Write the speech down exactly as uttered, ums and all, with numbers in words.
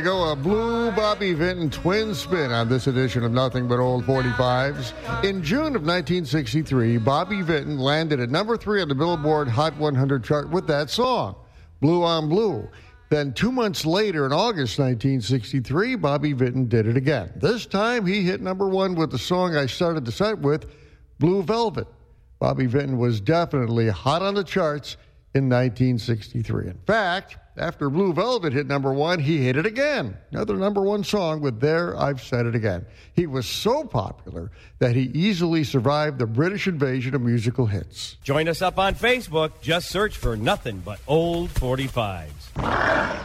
Go a blue Bobby Vinton twin spin on this edition of Nothing But Old forty-fives. In June of nineteen sixty-three, Bobby Vinton landed at number three on the Billboard Hot one hundred chart with that song, Blue on Blue. Then two months later, in August nineteen sixty-three, Bobby Vinton did it again. This time, he hit number one with the song I started the set with, Blue Velvet. Bobby Vinton was definitely hot on the charts in nineteen sixty-three. In fact, after Blue Velvet hit number one, he hit it again. Another number one song with There, I've Said It Again. He was so popular that he easily survived the British invasion of musical hits. Join us up on Facebook. Just search for Nothing But Old forty-fives.